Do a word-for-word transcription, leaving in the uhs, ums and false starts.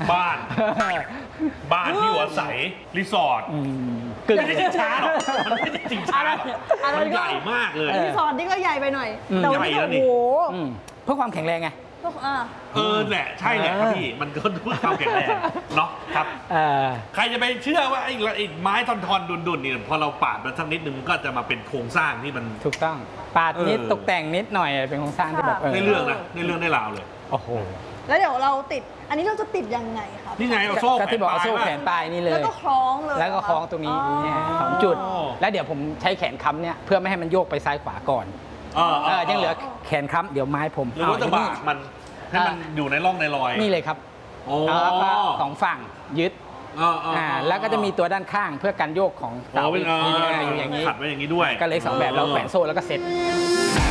บ้านบ้านที่อยู่อาศัยรีสอร์ทกึ่งชิงช้าหรอกมันไม่ใช่ชิงช้าหรอกมันใหญ่มากเลยรีสอร์ทนี่ก็ใหญ่ไปหน่อยแต่วันนี้โอ้โหเพื่อความแข็งแรงไงเออแหละใช่แหละครับพี่มันก็เพื่อความแข็งแรงเนาะครับใครจะไปเชื่อว่าไอ้ไม้ทอนๆดุนๆนี่พอเราปาดมันสักนิดนึงก็จะมาเป็นโครงสร้างที่มันถูกต้องปาดนิดตกแต่งนิดหน่อยเป็นโครงสร้างที่แบบในเรื่องนะในเรื่องได้ราวเลยโอ้โหแล้วเดี๋ยวเราติดอันนี้เราจะติดยังไงครับนี่ไงเอาโซ่ที่บอกเอาโซ่แขนปลายนี่เลยแล้วก็คล้องเลยแล้วก็คล้องตรงนี้สองจุดแล้วเดี๋ยวผมใช้แขนค้ำเนี่ยเพื่อไม่ให้มันโยกไปซ้ายขวาก่อนเออยังเหลือแขนค้ำเดี๋ยวไม้ผมหรือว่าจะบากมันให้มันอยู่ในร่องในรอยนี่เลยครับแล้วก็สองฝั่งยึดอ่าแล้วก็จะมีตัวด้านข้างเพื่อกันโยกของเสาอยู่อย่างนี้ขัดไว้อย่างนี้ด้วยก็เลยสองแบบเราแขวนโซ่แล้วก็เซ็ต